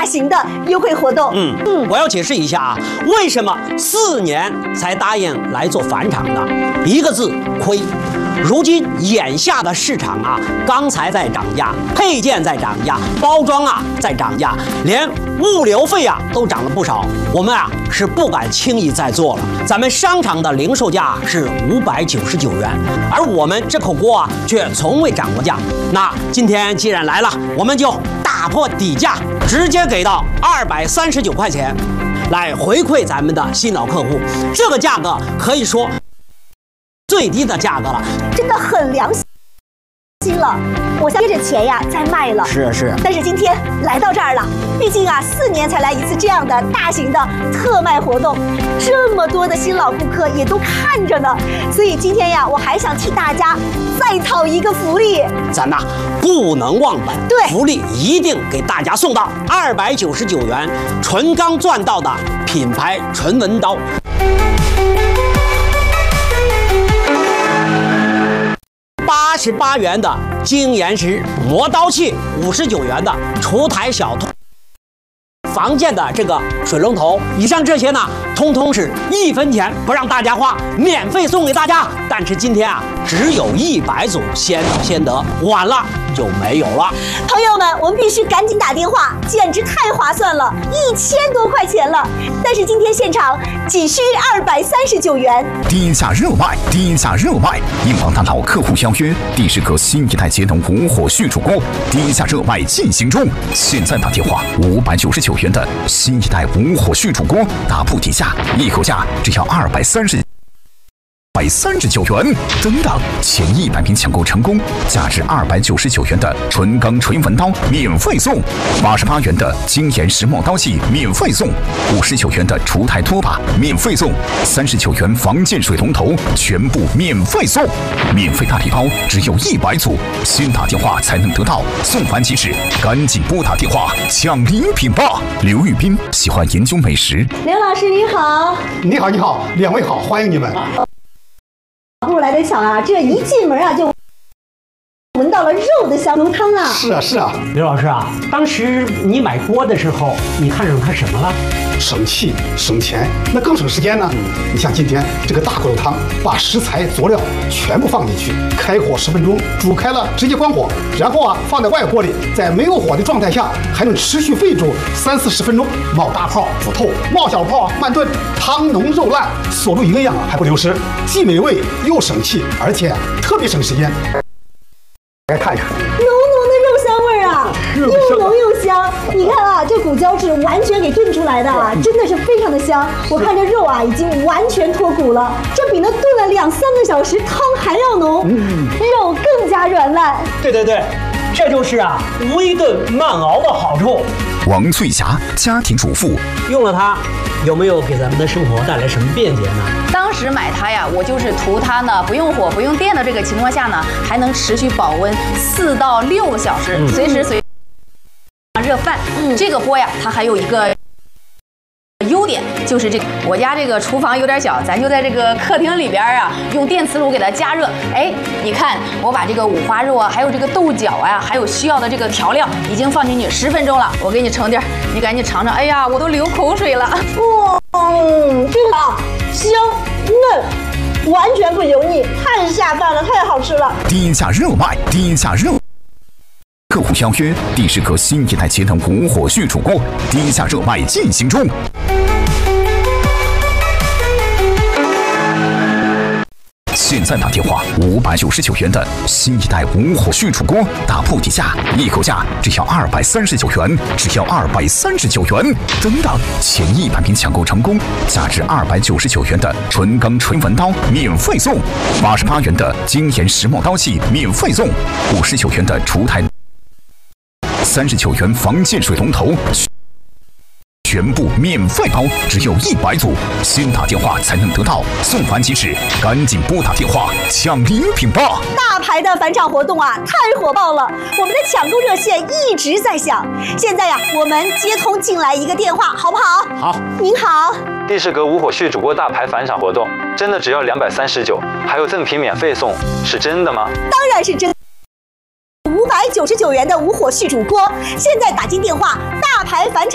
型的优惠活动。 我要解释一下啊，为什么4年才答应来做返场呢？一个字，亏。如今眼下的市场啊，钢材在涨价，配件在涨价，包装啊在涨价，连物流费啊都涨了不少。我们啊是不敢轻易再做了。咱们商场的零售价是599元，而我们这口锅啊却从未涨过价。那今天既然来了，我们就打破底价，直接给到239块钱，来回馈咱们的新老客户。这个价格可以说最低的价格了， 真的很良心了。我想接着钱呀再卖了。 是。 但是今天来到这儿了，毕竟啊4年才来一次这样的大型的特卖活动，这么多的新老顾客也都看着呢。所以今天呀，我还想替大家再讨一个福利。 咱呐不能忘本， 对， 福利一定给大家送到299元纯钢钻道的品牌纯文刀。88元的精研石磨刀器，59元的厨台小房间的这个水龙头，以上这些呢，通通是1分钱不让大家花，免费送给大家。但是今天啊，只有100组，先到先得，晚了就没有了。 朋友们，我们必须赶紧打电话，简直太划算了，1000多块钱了。但是今天现场仅需239元。 低价热卖，低价热卖！英皇大佬客户邀约，第10个新一代节能无火续煮锅，低价热卖进行中。现在打电话，599元的新一代无火续煮锅，打破底价，一口价只要239元，等等，前100名抢购成功，价值299元的纯钢纯文刀免费送，88元的精研石磨刀器免费送，59元的厨台拖把免费送，39元房间水龙头全部免费送，免费大礼包只有100组，先打电话才能得到，送完即止，赶紧拨打电话抢礼品吧！刘玉斌喜欢研究美食， 刘老师你好。 你好，你好，两位好，欢迎你们。 不如来得巧啊，这一进门啊就闻到了肉的香，浓汤啊。 是啊。 刘老师啊，当时你买锅的时候，你看上它什么了？ 省气省钱，那更省时间呢。你像今天这个大锅肉汤，把食材佐料全部放进去，开火10分钟，煮开了直接关火，然后啊放在外锅里，在没有火的状态下，还能持续沸煮30-40分钟，冒大泡煮透，冒小泡慢炖，汤浓肉烂，锁住一个样还不流失，既美味又省气，而且特别省时间。来看一看， 浓浓的肉香味儿啊，又浓又香。你看啊，这骨胶质完全给炖出来的啊，真的是非常的香。我看这肉啊，已经完全脱骨了，这比那炖了2-3个小时汤还要浓，肉更加软烂。 对，这就是啊微炖慢熬的好处。 王翠霞，家庭主妇， 用了它，有没有给咱们的生活带来什么便捷呢？ 当时买它呀，我就是图它呢不用火不用电的这个情况下呢，还能持续保温4到6个小时，随时热饭。这个锅呀，它还有一个优点，就是这个我家这个厨房有点小，咱就在这个客厅里边啊，用电磁炉给它加热。哎，你看我把这个五花肉啊，还有这个豆角啊，还有需要的这个调料已经放进去10分钟了，我给你盛点，你赶紧尝尝。哎呀，我都流口水了。 哇，这个啊香嫩，完全不油腻，太下饭了，太好吃了。 低价热卖，低价热。客户邀约，第10个新一代节能无火续煮锅，低价热卖进行中。现在打电话，599元的新一代无火续煮锅，打破底价，一口价只要239元，只要239元。等等，前100名抢购成功，价值299元的纯钢纯文刀免费送，88元的精研石磨刀器免费送，59元的厨台，39元房间水龙头。全部免费包，只有100组，先打电话才能得到，送完即止，赶紧拨打电话抢礼品吧！ 大牌的返场活动啊，太火爆了，我们的抢购热线一直在响。现在呀，我们接通进来一个电话，好不好？ 好。 您好。 第10个无火续煮锅大牌返场活动，真的只要239，还有赠品免费送，是真的吗？ 当然是真的。599元的无火续煮锅，现在打进电话，大牌返场。